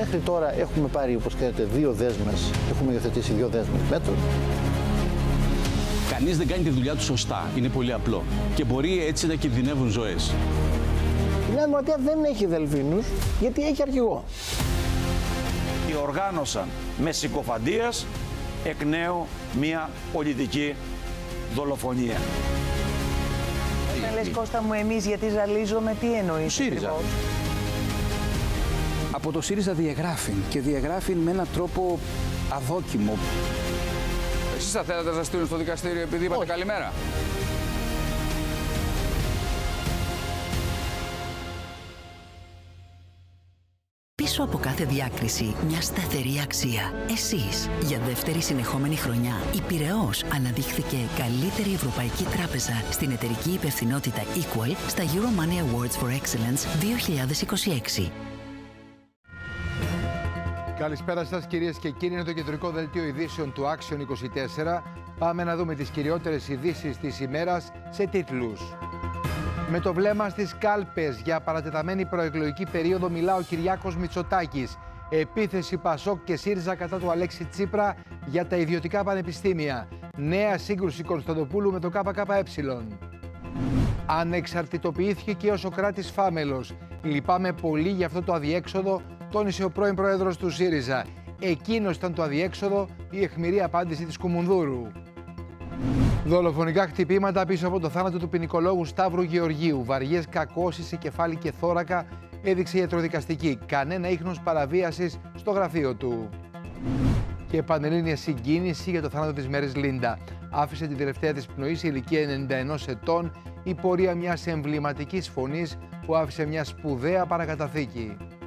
Μέχρι τώρα έχουμε πάρει, όπως ξέρετε, έχουμε υιοθετήσει 2 δέσμες μέτρων. Κανείς δεν κάνει τη δουλειά του σωστά. Είναι πολύ απλό. Και μπορεί έτσι να κινδυνεύουν ζωές. Η Νέα Δημοκρατία δεν έχει δελφίνους, γιατί έχει αρχηγό. Οργάνωσαν με συκοφαντίας εκ νέου μια πολιτική δολοφονία. Όταν λες, Κώστα μου, εμείς γιατί ζαλίζομαι, τι εννοείς ΣΥΡΙΖΑ. Από το ΣΥΡΙΖΑ διαγράφει και διαγράφει με έναν τρόπο αδόκιμο. Εσείς θα θέλατε να σας στείλουν στο δικαστήριο επειδή είπατε καλημέρα? Πίσω από κάθε διάκριση, μια σταθερή αξία. Εσείς, για δεύτερη συνεχόμενη χρονιά, η Πειραιώς αναδείχθηκε καλύτερη ευρωπαϊκή τράπεζα στην εταιρική υπευθυνότητα Equal στα Euromoney Awards for Excellence 2026. Καλησπέρα σας κυρίες και κύριοι, είναι το κεντρικό δελτίο ειδήσεων του Action 24. Πάμε να δούμε τις κυριότερες ειδήσεις της ημέρας σε τίτλους. Με το βλέμμα στις κάλπες για παρατεταμένη προεκλογική περίοδο μιλά ο Κυριάκος Μητσοτάκης. Επίθεση Πασόκ και ΣΥΡΙΖΑ κατά του Αλέξη Τσίπρα για τα ιδιωτικά πανεπιστήμια. Νέα σύγκρουση Κωνσταντοπούλου με το ΚΚΕ. Ανεξαρτητοποιήθηκε και ο Σωκράτης Φάμελος. Λυπάμαι πολύ για αυτό το αδιέξοδο, τόνισε ο πρώην πρόεδρος του ΣΥΡΙΖΑ. Εκείνος ήταν το αδιέξοδο, η αιχμηρή απάντηση της Κουμουνδούρου. Δολοφονικά χτυπήματα πίσω από το θάνατο του ποινικολόγου Σταύρου Γεωργίου. Βαριές κακώσεις σε κεφάλι και θώρακα, έδειξε η ιατροδικαστική. Κανένα ίχνος παραβίασης στο γραφείο του. Και πανελλήνια συγκίνηση για το θάνατο της Μέρης Λίντα. Άφησε την τελευταία της πνοή σε ηλικία 91 ετών, η πορεία μιας εμβληματικής φωνής που άφησε μια σπουδαία παρακαταθήκη.